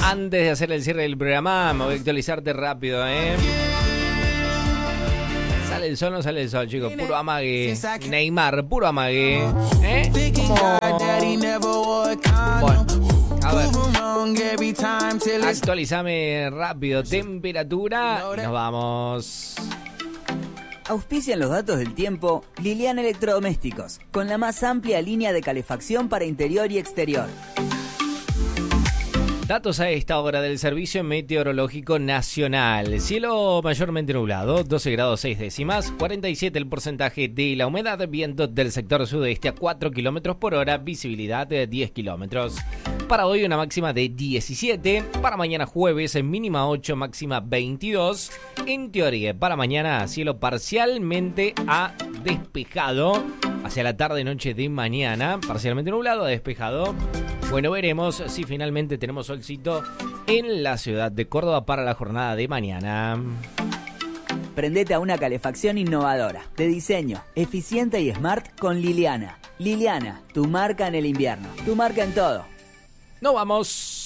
Antes de hacer el cierre del programa, me voy a actualizarte rápido, ¿Sale el sol o no sale el sol, chicos? Puro amague. Neymar, puro amague. Bueno, a ver. Actualizame rápido. Temperatura. Y nos vamos. Auspician los datos del tiempo Liliana Electrodomésticos, con la más amplia línea de calefacción para interior y exterior. Datos a esta hora del Servicio Meteorológico Nacional. Cielo mayormente nublado, 12 grados 6 décimas, 47 el porcentaje de la humedad, viento del sector sudeste a 4 kilómetros por hora, visibilidad de 10 kilómetros. Para hoy una máxima de 17, para mañana jueves mínima 8, máxima 22. En teoría, para mañana cielo parcialmente a despejado, hacia la tarde-noche de mañana, parcialmente nublado a despejado. Bueno, veremos si finalmente tenemos solcito en la ciudad de Córdoba para la jornada de mañana. Prendete a una calefacción innovadora, de diseño, eficiente y smart con Liliana. Liliana, tu marca en el invierno, tu marca en todo. ¡Nos vamos!